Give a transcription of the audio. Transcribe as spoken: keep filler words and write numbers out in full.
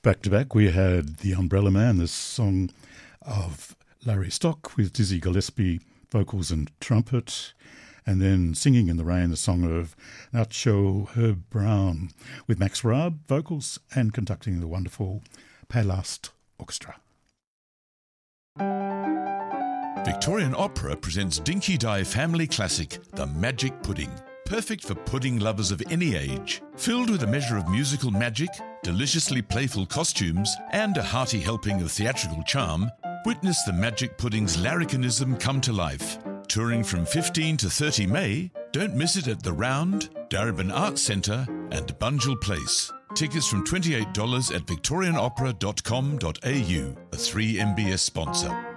Back to back, we had The Umbrella Man, this song of Larry Stock with Dizzy Gillespie, vocals and trumpet, and then Singing in the Rain, the song of Nacho Herb Brown with Max Raab, vocals, and conducting the wonderful Palast Orchestra. Victorian Opera presents Dinky Di family classic, The Magic Pudding. Perfect for pudding lovers of any age. Filled with a measure of musical magic, deliciously playful costumes, and a hearty helping of theatrical charm, witness the Magic Pudding's larrikinism come to life. Touring from fifteenth to thirtieth May, don't miss it at The Round, Darebin Arts Centre and Bunjil Place. Tickets from twenty-eight dollars at victorian opera dot com dot a u, a three M B S sponsor.